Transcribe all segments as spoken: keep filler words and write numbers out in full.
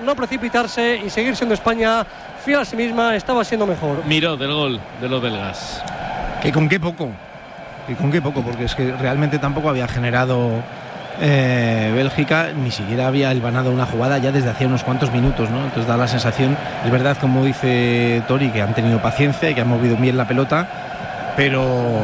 no precipitarse y seguir siendo España fiel a sí misma. Estaba siendo mejor. Miró del gol de los belgas. Que con qué poco, que con qué poco, porque es que realmente tampoco había generado eh, Bélgica, ni siquiera había hilvanado una jugada ya desde hacía unos cuantos minutos, ¿no? Entonces da la sensación, es verdad, como dice Tori, que han tenido paciencia y que han movido bien la pelota, pero,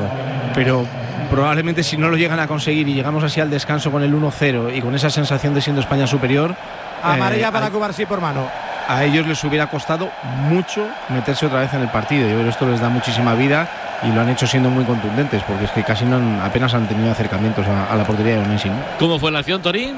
pero probablemente si no lo llegan a conseguir y llegamos así al descanso con el uno cero y con esa sensación de siendo España superior, amarilla eh, para a, Cubarsí por mano. A ellos les hubiera costado mucho meterse otra vez en el partido. Yo creo que esto les da muchísima vida y lo han hecho siendo muy contundentes, porque es que casi no han, apenas han tenido acercamientos a, a la portería de Unai, ¿no? ¿Cómo fue la acción, Torín?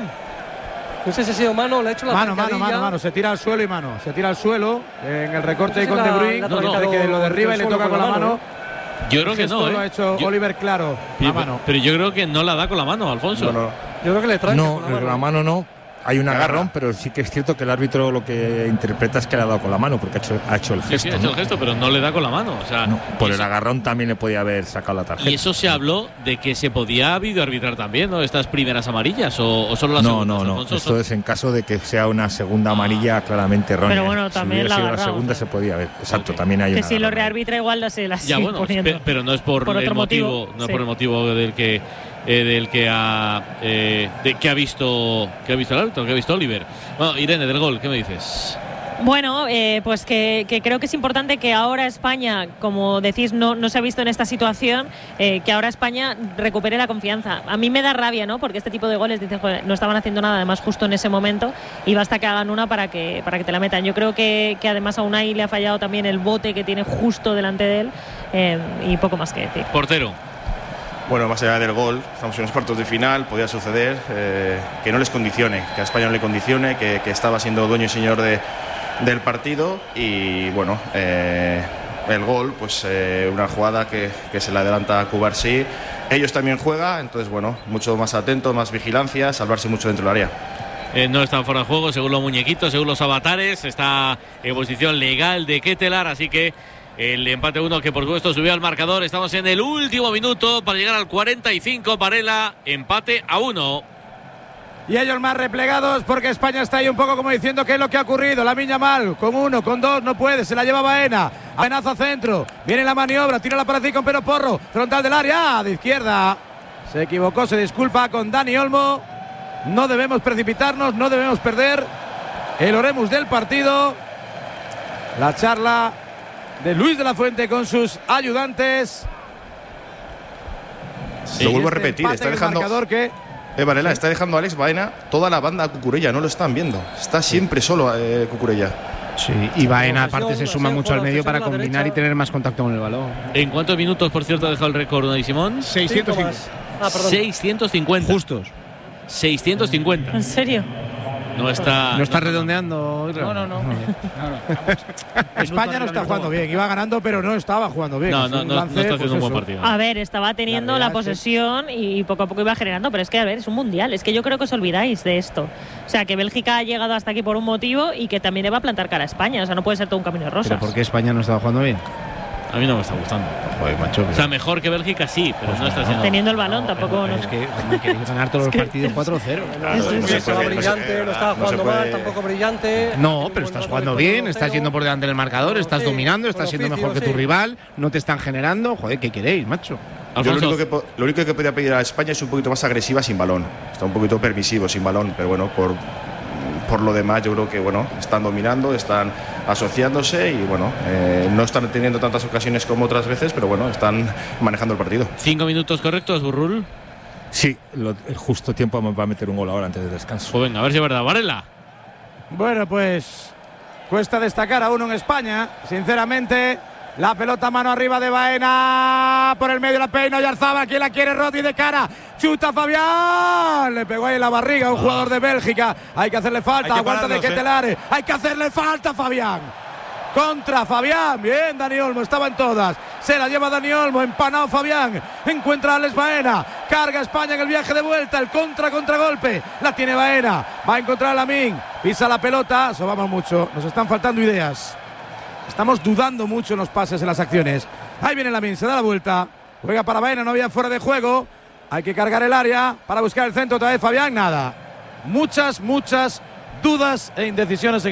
No sé si ha sido mano, le ha hecho la mano, mano, mano, mano, se tira al suelo y mano, se tira al suelo en el recorte no sé si con De Bruyne, no, no, que lo derriba y le toca con la mano. Yo creo que no, ¿eh? Lo ha hecho yo, Oliver Claro, pero, la mano. Pero yo creo que no la da con la mano, Alfonso. No, no. Yo creo que le trae no, con la mano. la mano no. Hay un agarrón, pero sí que es cierto que el árbitro lo que interpreta es que le ha dado con la mano, porque ha hecho, ha hecho el gesto. Sí, sí, ha hecho ¿no? el gesto, pero no le da con la mano. O sea, no, por el agarrón también le podía haber sacado la tarjeta. Y eso se habló de que se podía videoarbitrar también, ¿no? Estas primeras amarillas, o, o solo las no, segundas. No, no, no. Esto son... es en caso de que sea una segunda amarilla claramente errónea. Pero bueno, también si la sido agarrado, la segunda o sea. se podía ver. Exacto, okay. También hay que una. si lo rearbitra igual la se la Ya bueno, poniendo. pero no es por, por el otro motivo, motivo, no sí. por el motivo del que eh, del que ha eh, de, que ha visto que ha visto el árbitro, que ha visto Oliver. Bueno, Irene, del gol, ¿qué me dices? Bueno, eh, pues que, que creo que es importante que ahora España, como decís, no, no se ha visto en esta situación, eh, que ahora España recupere la confianza. A mí me da rabia, ¿no? Porque este tipo de goles, dices, joder, no estaban haciendo nada, además justo en ese momento, y basta que hagan una para que para que te la metan. Yo creo que, que además a Unai le ha fallado también el bote que tiene justo delante de él, eh, y poco más que decir. Portero. Bueno, más allá del gol, estamos en los cuartos de final, podía suceder, eh, que no les condicione, que a España no le condicione, que, que estaba siendo dueño y señor de, del partido y bueno, eh, el gol, pues eh, una jugada que, que se le adelanta a Cubarsí, ellos también juegan, entonces bueno, mucho más atento, más vigilancia, salvarse mucho dentro del área. Eh, no está fuera de juego, según los muñequitos, según los avatares, está en posición legal de Ketelaar, así que el empate uno que por supuesto subió al marcador. Estamos en el último minuto para llegar al cuarenta y cinco. Varela, empate a uno. Y ellos más replegados porque España está ahí un poco como diciendo qué es lo que ha ocurrido. Lamine Yamal con uno, con dos, no puede, se la lleva Baena. Baenazo a centro, viene la maniobra, tira la para allí con Pedro Porro, frontal del área, de izquierda. Se equivocó, se disculpa con Dani Olmo. No debemos precipitarnos, no debemos perder el oremus del partido. La charla de Luis de la Fuente con sus ayudantes. Sí, lo vuelvo a repetir, está dejando que eh, Varela, está dejando a Alex Baena toda la banda a Cucurella, no lo están viendo. Está siempre solo eh, Cucurella. Sí, y Baena aparte se suma mucho al medio para combinar y tener más contacto con el balón. ¿En cuántos minutos, por cierto, ha dejado el récord Unai Simón? seiscientos cincuenta. Ah, seiscientos cincuenta. Justos. seiscientos cincuenta. ¿En serio? No está, no está no, redondeando. No, no, no. no. España no está jugando bien, iba ganando, pero no estaba jugando bien. No, no, no, lance, no está haciendo pues un buen partido. A ver, estaba teniendo la, la posesión y poco a poco iba generando, pero es que, a ver, es un mundial. Es que yo creo que os olvidáis de esto. O sea, que Bélgica ha llegado hasta aquí por un motivo y que también le va a plantar cara a España. O sea, no puede ser todo un camino de rosas. ¿Pero por qué España no estaba jugando bien? A mí no me está gustando. Joder, macho. Pero... O sea, mejor que Bélgica sí, pero pues no está haciendo. Teniendo el balón tampoco. No, no. Es que no queréis ganar todos los partidos cuatro cero. No, no, no estaba brillante, no estaba jugando mal, tampoco brillante. No, pero estás jugando bien, estás yendo por delante del marcador, estás dominando, estás siendo mejor que tu rival, no te están generando. Joder, ¿qué queréis, macho? Yo lo único, que, lo único que podría pedir a España es un poquito más agresiva sin balón. Está un poquito permisivo sin balón, pero bueno, por. Por lo demás, yo creo que bueno, están dominando, están asociándose y bueno, eh, no están teniendo tantas ocasiones como otras veces, pero bueno, están manejando el partido. ¿Cinco minutos correctos, Burrul? Sí, lo, el justo tiempo va a meter un gol ahora antes del descanso. Pues venga, a ver si es verdad. Varela. Bueno, pues cuesta destacar a uno en España, sinceramente. La pelota mano arriba de Baena, por el medio la peina Oyarzabal, quien la quiere, Rodri de cara, chuta Fabián, le pegó ahí en la barriga a un ah. jugador de Bélgica, hay que hacerle falta, aguanta de Ketelaar, eh. hay que hacerle falta Fabián, contra Fabián, bien Dani Olmo, estaba en todas, se la lleva Dani Olmo, empanado Fabián, encuentra a Alex Baena, carga España en el viaje de vuelta, el contra contragolpe, la tiene Baena, va a encontrar a Lamine, pisa la pelota, sobamos mucho, nos están faltando ideas. Estamos dudando mucho en los pases, en las acciones. Ahí viene Lamine, se da la vuelta. Juega para Baena, no había fuera de juego. Hay que cargar el área para buscar el centro otra vez. Fabián, nada. Muchas, muchas dudas e indecisiones en